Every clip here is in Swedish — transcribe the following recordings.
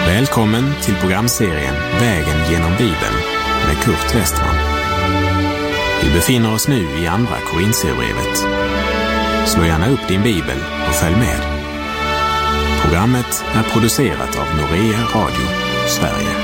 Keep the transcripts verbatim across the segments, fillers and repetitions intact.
Välkommen till programserien Vägen genom Bibeln med Kurt Westman. Vi befinner oss nu i andra Korinthierbrevet. Slå gärna upp din bibel och följ med. Programmet är producerat av Norea Radio, Sverige.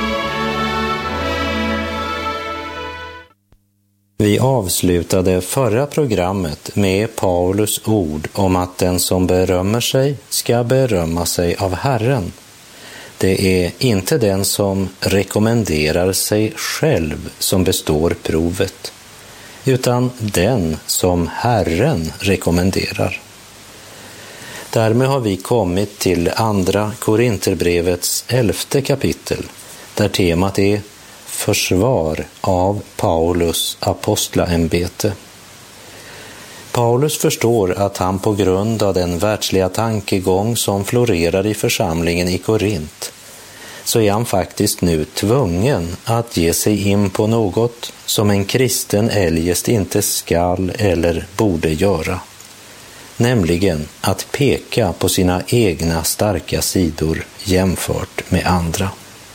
Vi avslutade förra programmet med Paulus ord om att den som berömmer sig ska berömma sig av Herren. Det är inte den som rekommenderar sig själv som består provet, utan den som Herren rekommenderar. Därmed har vi kommit till andra Korinthierbrevets elfte kapitel, där temat är försvar av Paulus apostlaämbete. Paulus förstår att han på grund av den världsliga tankegång som florerar i församlingen i Korint, så är han faktiskt nu tvungen att ge sig in på något som en kristen eljest inte skall eller borde göra, nämligen att peka på sina egna starka sidor jämfört med andra.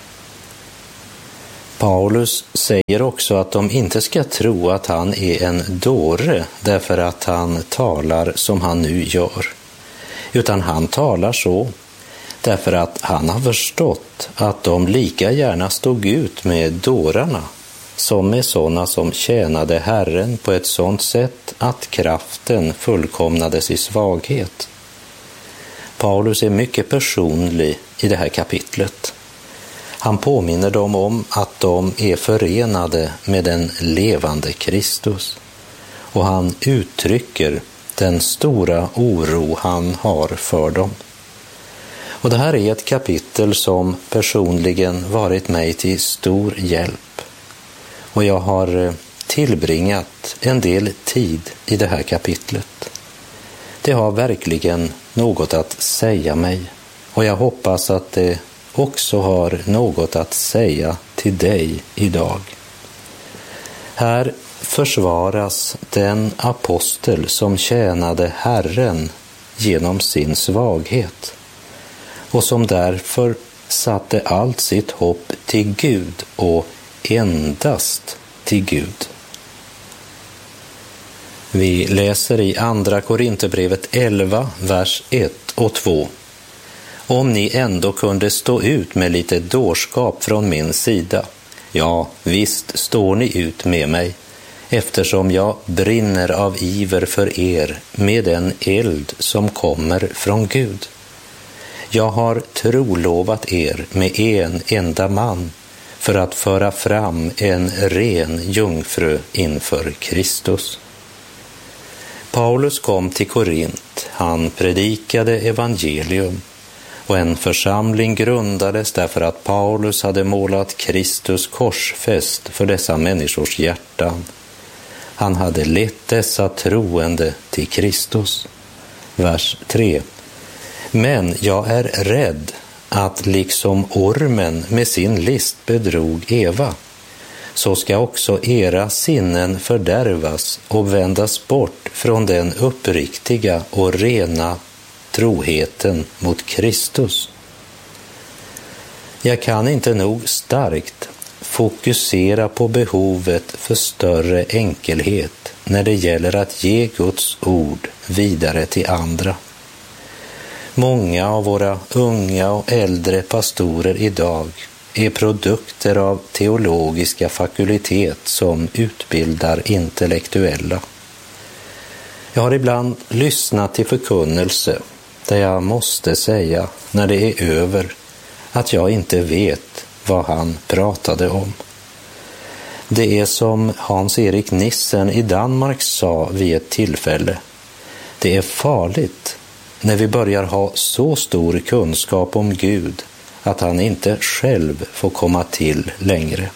Paulus säger också att de inte ska tro att han är en dåre därför att han talar som han nu gör, utan han talar så därför att han har förstått att de lika gärna stod ut med dårarna som med sådana som tjänade Herren på ett sådant sätt att kraften fullkomnades i svaghet. Paulus är mycket personlig i det här kapitlet. Han påminner dem om att de är förenade med den levande Kristus, och han uttrycker den stora oro han har för dem. Och det här är ett kapitel som personligen varit mig till stor hjälp, och jag har tillbringat en del tid i det här kapitlet. Det har verkligen något att säga mig, och jag hoppas att det också har något att säga till dig idag. Här försvaras den apostel som tjänade Herren genom sin svaghet och som därför satte allt sitt hopp till Gud och endast till Gud. Vi läser i andra Korinthierbrevet elva, vers ett och två. Om ni ändå kunde stå ut med lite dårskap från min sida, ja, visst står ni ut med mig, eftersom jag brinner av iver för er med den eld som kommer från Gud. Jag har trolovat er med en enda man för att föra fram en ren jungfru inför Kristus. Paulus kom till Korint, han predikade evangelium, och en församling grundades därför att Paulus hade målat Kristus korsfäst för dessa människors hjärtan. Han hade lett dessa troende till Kristus. Vers tre. Men jag är rädd att liksom ormen med sin list bedrog Eva, så ska också era sinnen fördärvas och vändas bort från den uppriktiga och rena troheten mot Kristus. Jag kan inte nog starkt fokusera på behovet för större enkelhet när det gäller att ge Guds ord vidare till andra. Många av våra unga och äldre pastorer idag är produkter av teologiska fakultet som utbildar intellektuella. Jag har ibland lyssnat till förkunnelse där jag måste säga, när det är över, att jag inte vet vad han pratade om. Det är som Hans-Erik Nissen i Danmark sa vid ett tillfälle. Det är farligt när vi börjar ha så stor kunskap om Gud att han inte själv får komma till längre.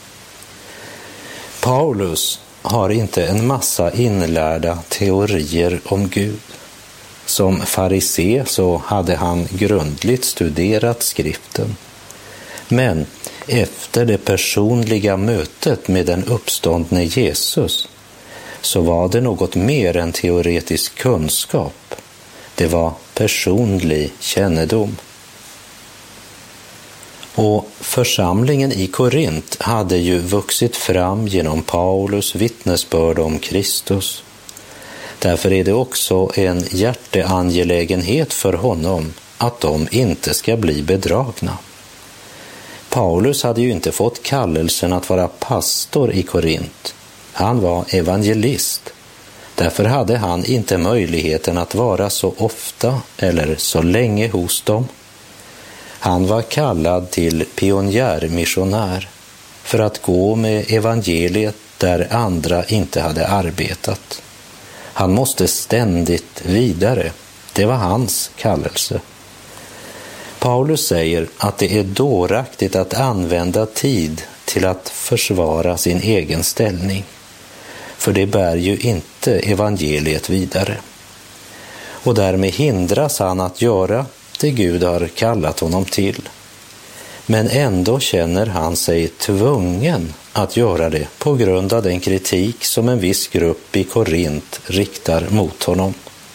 Paulus har inte en massa inlärda teorier om Gud. Som farisé så hade han grundligt studerat skriften. Men efter det personliga mötet med den uppståndne Jesus så var det något mer än teoretisk kunskap. Det var personlig kännedom. Och församlingen i Korint hade ju vuxit fram genom Paulus vittnesbörd om Kristus. Därför är det också en hjärteangelägenhet för honom att de inte ska bli bedragna. Paulus hade ju inte fått kallelsen att vara pastor i Korint. Han var evangelist. Därför hade han inte möjligheten att vara så ofta eller så länge hos dem. Han var kallad till pionjärmissionär för att gå med evangeliet där andra inte hade arbetat. Han måste ständigt vidare. Det var hans kallelse. Paulus säger att det är dåraktigt att använda tid till att försvara sin egen ställning. För det bär ju inte evangeliet vidare. Och därmed hindras han att göra det Gud har kallat honom till. Men ändå känner han sig tvungen att göra det på grund av den kritik som en viss grupp i Korint riktar mot honom.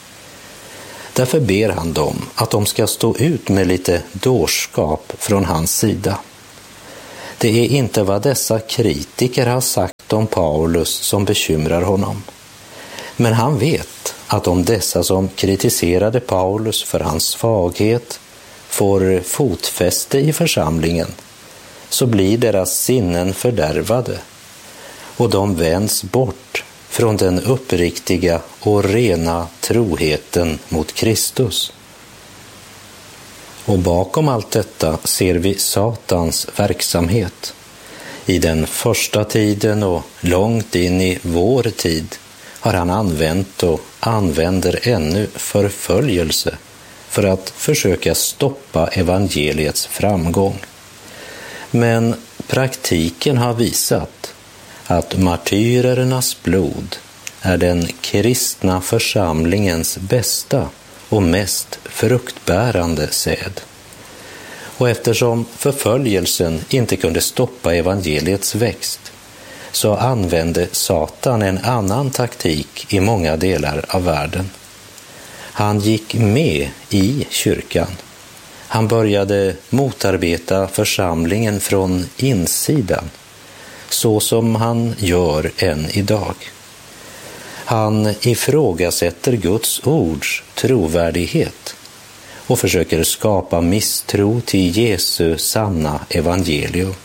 Därför ber han dem att de ska stå ut med lite dårskap från hans sida. Det är inte vad dessa kritiker har sagt om Paulus som bekymrar honom. Men han vet att om dessa som kritiserade Paulus för hans svaghet får fotfäste i församlingen så blir deras sinnen fördärvade och de vänds bort från den uppriktiga och rena troheten mot Kristus. Och bakom allt detta ser vi Satans verksamhet. I den första tiden och långt in i vår tid har han använt och använder ännu förföljelse för att försöka stoppa evangeliets framgång. Men praktiken har visat att martyrernas blod är den kristna församlingens bästa och mest fruktbärande säd. Och eftersom förföljelsen inte kunde stoppa evangeliets växt så använde Satan en annan taktik i många delar av världen. Han gick med i kyrkan. Han började motarbeta församlingen från insidan, så som han gör än idag. Han ifrågasätter Guds ords trovärdighet och försöker skapa misstro till Jesu sanna evangelium.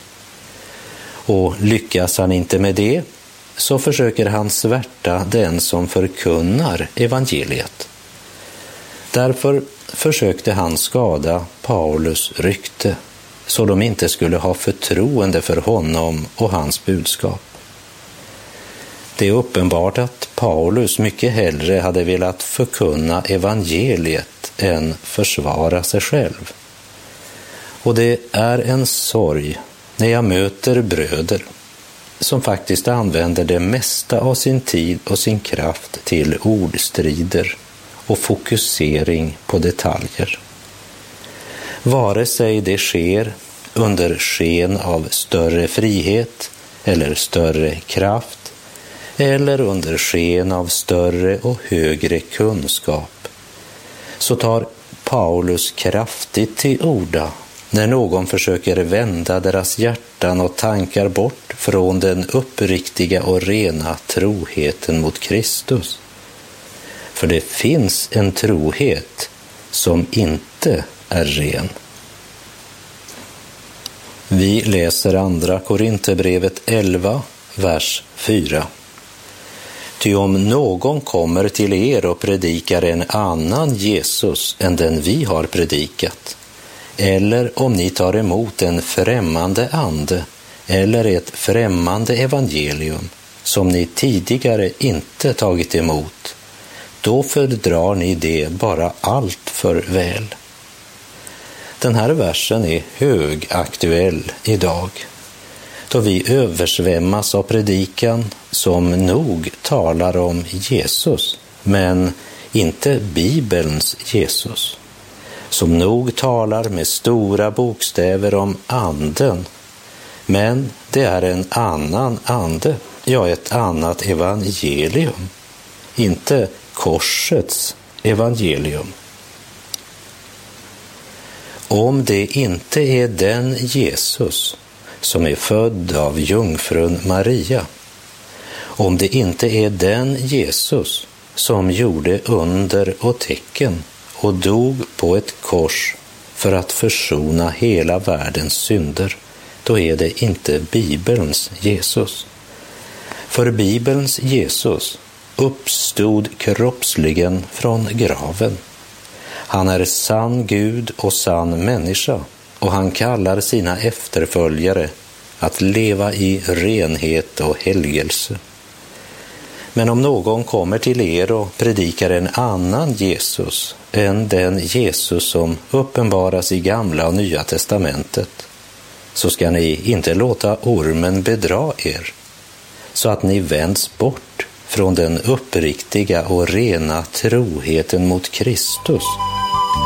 Och lyckas han inte med det så försöker han svärta den som förkunnar evangeliet. Därför försökte han skada Paulus rykte så de inte skulle ha förtroende för honom och hans budskap. Det är uppenbart att Paulus mycket hellre hade velat förkunna evangeliet än försvara sig själv. Och det är en sorg när jag möter bröder som faktiskt använder det mesta av sin tid och sin kraft till ordstrider och fokusering på detaljer. Vare sig det sker under sken av större frihet eller större kraft eller under sken av större och högre kunskap, så tar Paulus kraftigt till orda när någon försöker vända deras hjärtan och tankar bort från den uppriktiga och rena troheten mot Kristus. För det finns en trohet som inte är ren. Vi läser andra Korinthierbrevet elva, vers fyra. Ty om någon kommer till er och predikar en annan Jesus än den vi har predikat, eller om ni tar emot en främmande ande eller ett främmande evangelium som ni tidigare inte tagit emot, då fördrar ni det bara allt för väl. Den här versen är högaktuell idag, då vi översvämmas av predikan som nog talar om Jesus, men inte Bibelns Jesus, som nog talar med stora bokstäver om anden, men det är en annan ande, ja ett annat evangelium, inte korsets evangelium. om det inte är den Jesus som är född av jungfrun Maria, om det inte är den Jesus som gjorde under och tecken och dog på ett kors för att försona hela världens synder, då är det inte Bibelns Jesus. För Bibelns Jesus uppstod kroppsligen från graven. Han är sann Gud och sann människa, och han kallar sina efterföljare att leva i renhet och helgelse. Men om någon kommer till er och predikar en annan Jesus än den Jesus som uppenbaras i Gamla och Nya testamentet, så ska ni inte låta ormen bedra er, så att ni vänds bort från den uppriktiga och rena troheten mot Kristus